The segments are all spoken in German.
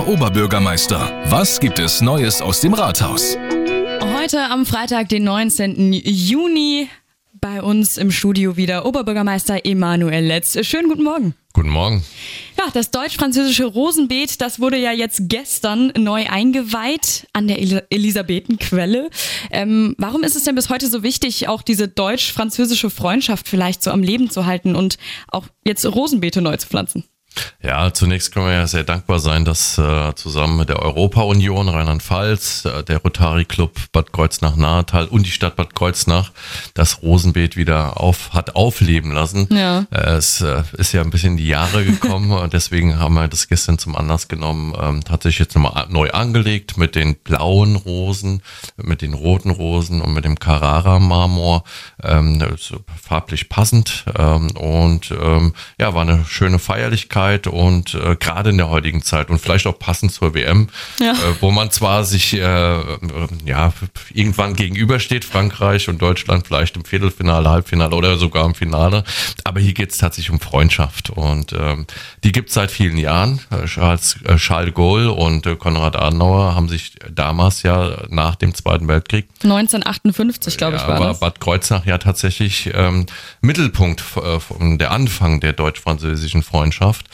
der Oberbürgermeister. Was gibt es Neues aus dem Rathaus? Heute am Freitag, den 19. Juni, bei uns im Studio wieder Oberbürgermeister Emanuel Letz. Schönen guten Morgen. Guten Morgen. Ja, das deutsch-französische Rosenbeet, das wurde ja jetzt gestern neu eingeweiht an der Elisabethenquelle. Warum ist es denn bis heute so wichtig, auch diese deutsch-französische Freundschaft vielleicht so am Leben zu halten und auch jetzt Rosenbeete neu zu pflanzen? Ja, zunächst können wir ja sehr dankbar sein, dass zusammen mit der Europa-Union Rheinland-Pfalz, der Rotary Club Bad Kreuznach-Nahetal und die Stadt Bad Kreuznach das Rosenbeet wieder hat aufleben lassen. Ja. Es ist ja ein bisschen in die Jahre gekommen und deswegen haben wir das gestern zum Anlass genommen, tatsächlich jetzt nochmal neu angelegt mit den blauen Rosen, mit den roten Rosen und mit dem Carrara-Marmor, farblich passend und ja, war eine schöne Feierlichkeit. Und gerade in der heutigen Zeit und vielleicht auch passend zur WM, wo man zwar sich irgendwann gegenübersteht, Frankreich und Deutschland vielleicht im Viertelfinale, Halbfinale oder sogar im Finale, aber hier geht es tatsächlich um Freundschaft und die gibt es seit vielen Jahren. Charles de Gaulle und Konrad Adenauer haben sich damals ja nach dem Zweiten Weltkrieg 1958, glaube ich, war das. Bad Kreuznach ja tatsächlich Mittelpunkt der Anfang der deutsch-französischen Freundschaft.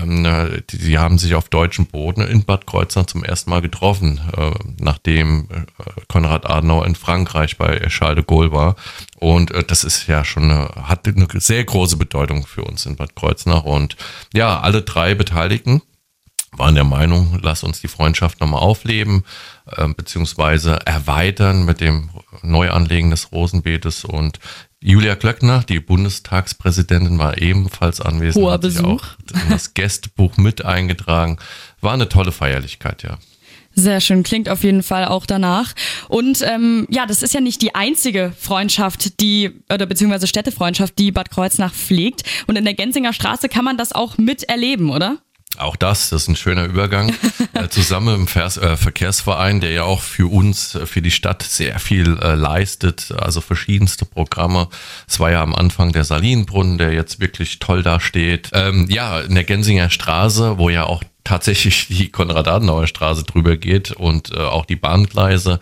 Sie haben sich auf deutschem Boden in Bad Kreuznach zum ersten Mal getroffen, nachdem Konrad Adenauer in Frankreich bei Charles de Gaulle war. Und das ist ja schon hat eine sehr große Bedeutung für uns in Bad Kreuznach. Und ja, alle drei Beteiligten waren der Meinung, lass uns die Freundschaft nochmal aufleben, beziehungsweise erweitern mit dem Neuanlegen des Rosenbeetes. Und Julia Klöckner, die Bundestagspräsidentin, war ebenfalls anwesend. Hoher hat sich Besuch. auch in das Gästebuch mit eingetragen. War eine tolle Feierlichkeit, ja. Sehr schön, klingt auf jeden Fall auch danach. Und das ist ja nicht die einzige Freundschaft, beziehungsweise Städtefreundschaft, die Bad Kreuznach pflegt. Und in der Genzinger Straße kann man das auch miterleben, oder? Auch das ist ein schöner Übergang. Zusammen im Verkehrsverein, der ja auch für uns, für die Stadt sehr viel leistet, also verschiedenste Programme. Es war ja am Anfang der Salinenbrunnen, der jetzt wirklich toll dasteht. In der Genzinger Straße, wo ja auch tatsächlich die Konrad-Adenauer-Straße drüber geht und auch die Bahngleise.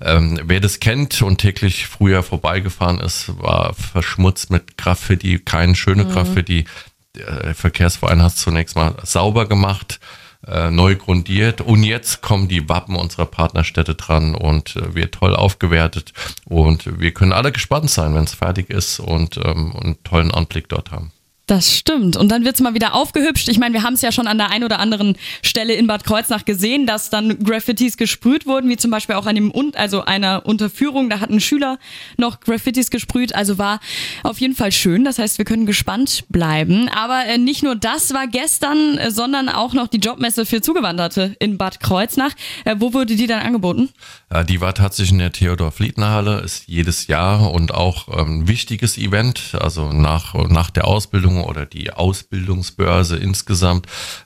Wer das kennt und täglich früher vorbeigefahren ist, war verschmutzt mit Graffiti, keine schöne Graffiti. Der Verkehrsverein hat es zunächst mal sauber gemacht, neu grundiert und jetzt kommen die Wappen unserer Partnerstädte dran und wird toll aufgewertet und wir können alle gespannt sein, wenn es fertig ist und einen tollen Anblick dort haben. Das stimmt. Und dann wird es mal wieder aufgehübscht. Ich meine, wir haben es ja schon an der einen oder anderen Stelle in Bad Kreuznach gesehen, dass dann Graffitis gesprüht wurden, wie zum Beispiel auch an einer Unterführung. Da hat ein Schüler noch Graffitis gesprüht. Also war auf jeden Fall schön. Das heißt, wir können gespannt bleiben. Aber nicht nur das war gestern, sondern auch noch die Jobmesse für Zugewanderte in Bad Kreuznach. Wo wurde die dann angeboten? Die war tatsächlich in der Theodor-Fliedner-Halle, ist jedes Jahr und auch ein wichtiges Event. Also nach der Ausbildung oder die Ausbildungsbörse insgesamt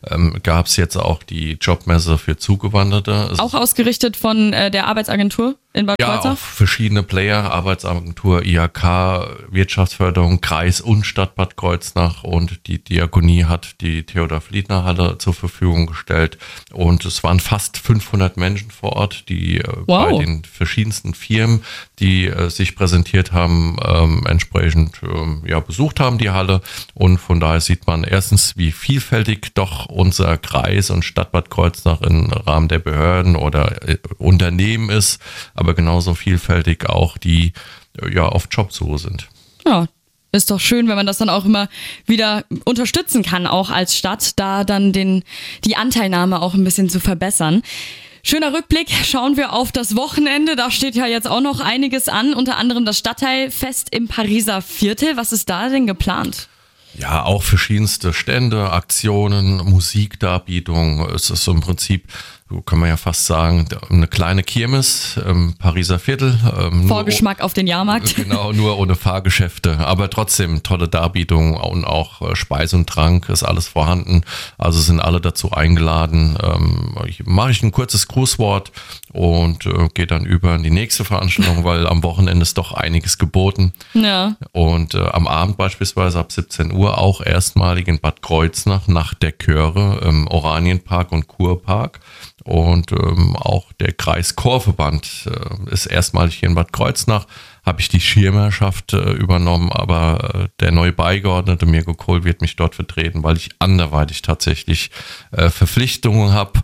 gab es jetzt auch die Jobmesse für Zugewanderte. Auch ausgerichtet von der Arbeitsagentur in Bad Kreuznach? Ja, auch verschiedene Player, Arbeitsagentur, IHK, Wirtschaftsförderung, Kreis und Stadt Bad Kreuznach und die Diakonie hat die Theodor-Fliedner-Halle zur Verfügung gestellt und es waren fast 500 Menschen vor Ort, die bei den verschiedensten Firmen, die sich präsentiert haben, entsprechend besucht haben die Halle. Und von daher sieht man erstens, wie vielfältig doch unser Kreis und Stadt Bad Kreuznach im Rahmen der Behörden oder Unternehmen ist, aber genauso vielfältig auch die auf Jobsuche sind. Ja, ist doch schön, wenn man das dann auch immer wieder unterstützen kann, auch als Stadt, da dann die Anteilnahme auch ein bisschen zu verbessern. Schöner Rückblick, schauen wir auf das Wochenende, da steht ja jetzt auch noch einiges an, unter anderem das Stadtteilfest im Pariser Viertel. Was ist da denn geplant? Ja, auch verschiedenste Stände, Aktionen, Musikdarbietung. Es ist im Prinzip kann man ja fast sagen, eine kleine Kirmes im Pariser Viertel. Vorgeschmack auf den Jahrmarkt. Genau, nur ohne Fahrgeschäfte, aber trotzdem tolle Darbietung und auch Speise und Trank ist alles vorhanden. Also sind alle dazu eingeladen. Mache ich ein kurzes Grußwort und gehe dann über in die nächste Veranstaltung, weil am Wochenende ist doch einiges geboten. Ja. Und am Abend beispielsweise ab 17 Uhr auch erstmalig in Bad Kreuznach Nacht der Chöre im Oranienpark und Kurpark. Und auch der Kreischorverband ist erstmalig hier in Bad Kreuznach. Habe ich die Schirmherrschaft übernommen, aber der neue Beigeordnete Mirko Kohl wird mich dort vertreten, weil ich anderweitig tatsächlich Verpflichtungen habe.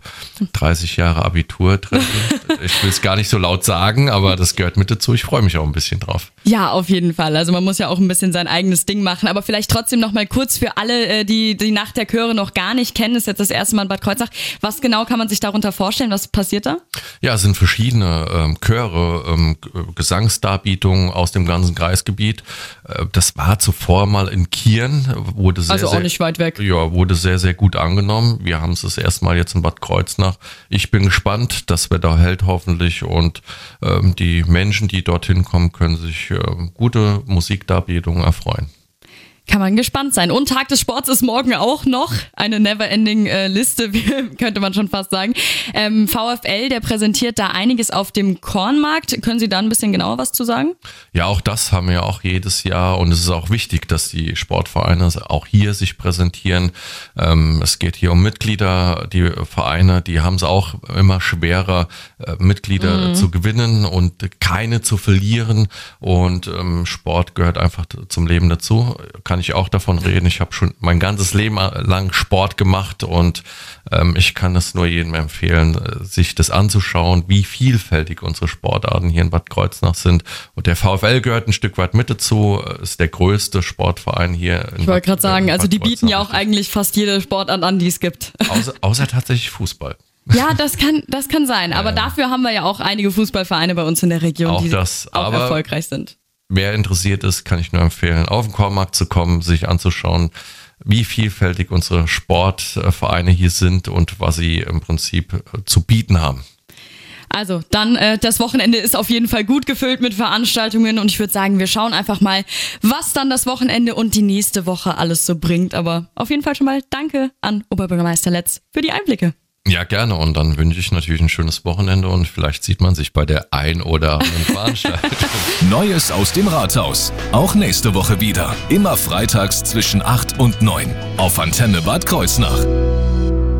30 Jahre Abitur drin. Ich will es gar nicht so laut sagen, aber das gehört mit dazu. Ich freue mich auch ein bisschen drauf. Ja, auf jeden Fall. Also man muss ja auch ein bisschen sein eigenes Ding machen, aber vielleicht trotzdem noch mal kurz für alle, die die Nacht der Chöre noch gar nicht kennen, ist jetzt das erste Mal in Bad Kreuznach. Was genau kann man sich darunter vorstellen? Was passiert da? Ja, es sind verschiedene Chöre, Gesangsdarbietungen aus dem ganzen Kreisgebiet. Das war zuvor mal in Kieren, wurde sehr, also auch nicht weit weg. Ja, wurde sehr, sehr gut angenommen. Wir haben es das erste Mal jetzt in Bad Kreuznach. Ich bin gespannt, das Wetter hält hoffentlich und die Menschen, die dorthin kommen, können sich gute Musikdarbietungen erfreuen. Kann man gespannt sein. Und Tag des Sports ist morgen auch noch. Eine never-ending Liste, könnte man schon fast sagen. VfL, der präsentiert da einiges auf dem Kornmarkt. Können Sie da ein bisschen genauer was zu sagen? Ja, auch das haben wir ja auch jedes Jahr. Und es ist auch wichtig, dass die Sportvereine auch hier sich präsentieren. Es geht hier um Mitglieder. Die Vereine, die haben es auch immer schwerer, Mitglieder zu gewinnen und keine zu verlieren. Und Sport gehört einfach zum Leben dazu. Kann ich auch davon reden. Ich habe schon mein ganzes Leben lang Sport gemacht und ich kann es nur jedem empfehlen, sich das anzuschauen, wie vielfältig unsere Sportarten hier in Bad Kreuznach sind. Und der VfL gehört ein Stück weit mit dazu, ist der größte Sportverein hier. Ich wollte gerade sagen, also die bieten ja auch eigentlich fast jede Sportart an, die es gibt. Außer tatsächlich Fußball. Ja, das kann sein. Aber dafür haben wir ja auch einige Fußballvereine bei uns in der Region, auch die auch erfolgreich sind. Wer interessiert ist, kann ich nur empfehlen, auf den Kornmarkt zu kommen, sich anzuschauen, wie vielfältig unsere Sportvereine hier sind und was sie im Prinzip zu bieten haben. Also dann, das Wochenende ist auf jeden Fall gut gefüllt mit Veranstaltungen und ich würde sagen, wir schauen einfach mal, was dann das Wochenende und die nächste Woche alles so bringt. Aber auf jeden Fall schon mal danke an Oberbürgermeister Letz für die Einblicke. Ja, gerne. Und dann wünsche ich natürlich ein schönes Wochenende und vielleicht sieht man sich bei der ein oder anderen Veranstaltung. Neues aus dem Rathaus. Auch nächste Woche wieder. Immer freitags zwischen 8 und 9 auf Antenne Bad Kreuznach.